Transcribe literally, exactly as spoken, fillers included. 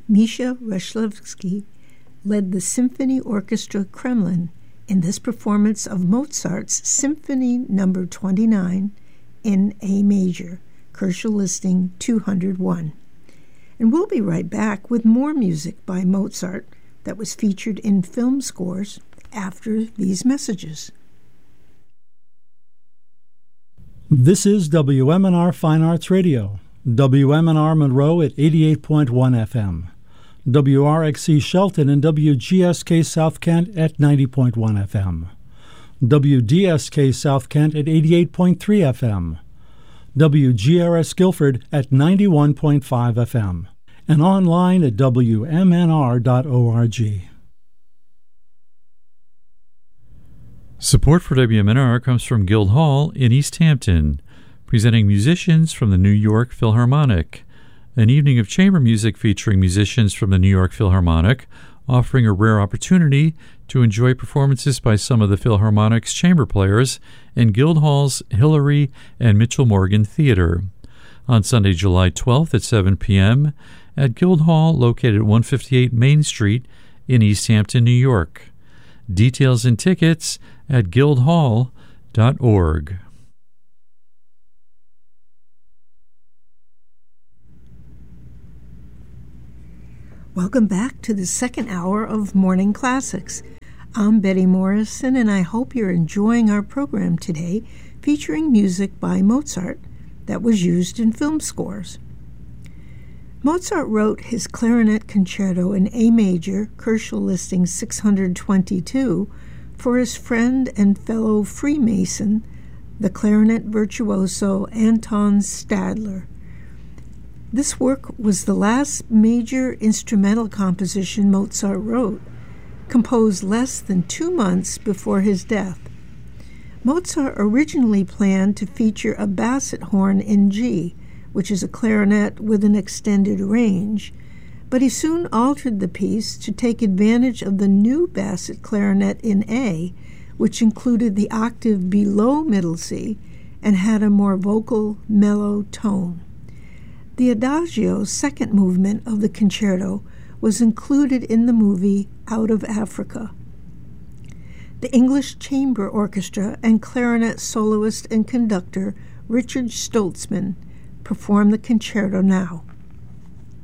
Misha Reshlevsky led the Symphony Orchestra Kremlin in this performance of Mozart's Symphony Number twenty-nine in A major, Koelsch Listing two hundred one. And we'll be right back with more music by Mozart that was featured in film scores after these messages. This is W M N R Fine Arts Radio, W M N R Monroe at eighty-eight point one F M, W R X C Shelton and W G S K South Kent at ninety point one F M, W D S K South Kent at eighty-eight point three F M, W G R S Guilford at ninety-one point five F M, and online at W M N R dot org. Support for W M N R comes from Guildhall in East Hampton, presenting musicians from the New York Philharmonic. An evening of chamber music featuring musicians from the New York Philharmonic, offering a rare opportunity to enjoy performances by some of the Philharmonic's chamber players in Guildhall's Hillary and Mitchell Morgan Theater. On Sunday, July twelfth at seven p.m. at Guildhall, located at one fifty-eight Main Street in East Hampton, New York. Details and tickets at guildhall dot org. Welcome back to the second hour of Morning Classics. I'm Betty Morrison, and I hope you're enjoying our program today, featuring music by Mozart that was used in film scores. Mozart wrote his clarinet concerto in A major, Koelsch Listing six hundred twenty-two, for his friend and fellow Freemason, the clarinet virtuoso Anton Stadler. This work was the last major instrumental composition Mozart wrote, composed less than two months before his death. Mozart originally planned to feature a basset horn in G, which is a clarinet with an extended range, but he soon altered the piece to take advantage of the new basset clarinet in A, which included the octave below middle C and had a more vocal, mellow tone. The Adagio, second movement of the concerto, was included in the movie Out of Africa. The English Chamber Orchestra and clarinet soloist and conductor Richard Stoltzman perform the concerto now.